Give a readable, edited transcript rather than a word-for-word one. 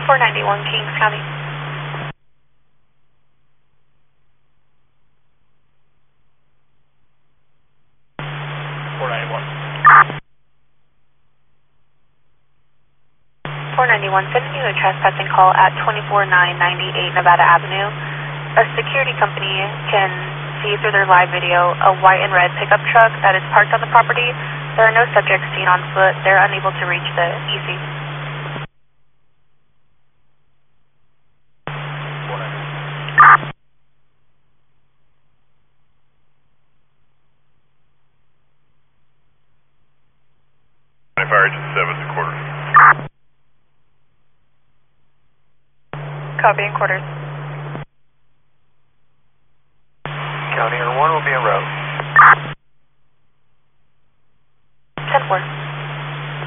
491 Kings County. Sending you a trespassing call at 24998 Nevada Avenue. A security company can see through their live video a white and red pickup truck that is parked on the property. There are no subjects seen on foot. They're unable to reach the EC. Fire Agent 7 to quarters. Copy in quarters. County 1 will be en route.